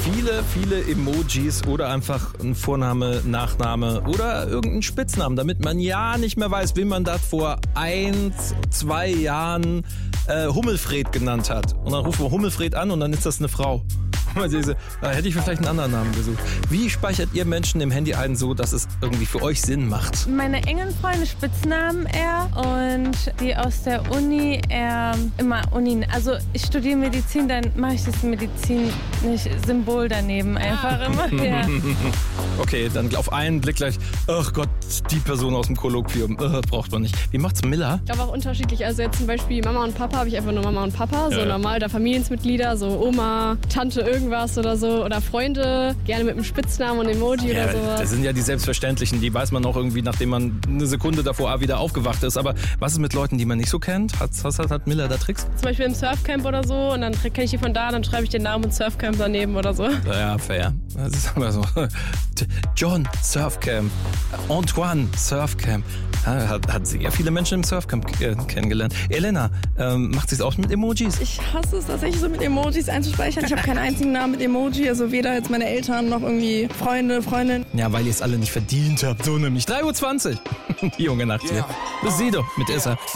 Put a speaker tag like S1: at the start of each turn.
S1: viele Emojis oder einfach ein Vorname, Nachname oder irgendein Spitznamen, damit man ja nicht mehr weiß, wie man das vor 1, 2 Jahren Hummelfred genannt hat. Und dann rufen wir Hummelfred an und dann ist das eine Frau. Da hätte ich mir vielleicht einen anderen Namen gesucht. Wie speichert ihr Menschen im Handy ein so, dass es irgendwie für euch Sinn macht?
S2: Meine engen Freunde Spitznamen R und die aus der Uni eher immer Uni. Also ich studiere Medizin, dann mache ich das Medizin-Symbol daneben einfach immer. Ja.
S1: Okay, dann auf einen Blick gleich, ach Gott, die Person aus dem Kolloquium, braucht man nicht. Wie macht's Miller?
S3: Ich glaube auch unterschiedlich. Also jetzt zum Beispiel Mama und Papa habe ich einfach nur Mama und Papa, so normal da Familienmitglieder, so Oma, Tante irgendwas oder so oder Freunde, gerne mit einem Spitznamen und Emoji oder sowas.
S1: Das sind ja die Selbstverständlichen, die weiß man auch irgendwie, nachdem man eine Sekunde davor wieder aufgewacht ist. Aber was ist mit Leuten, die man nicht so kennt? Hat Miller da Tricks?
S3: Zum Beispiel im Surfcamp oder so und dann kenne ich die von da, dann schreibe ich den Namen und Surfcamp daneben oder so.
S1: Ja, fair. Das ist aber so. John Surfcamp, Antoine Surfcamp. Hat sehr viele Menschen im Surfcamp kennengelernt. Elena, macht sie es auch mit Emojis?
S4: Ich hasse es tatsächlich so mit Emojis einzuspeichern. Ich habe keinen einzigen Namen mit Emoji, also weder jetzt meine Eltern noch irgendwie Freunde, Freundin.
S1: Ja, weil ihr es alle nicht verdient habt, so nämlich. 3:20 Uhr. Die junge Nacht hier. Das ist Sido mit Issa.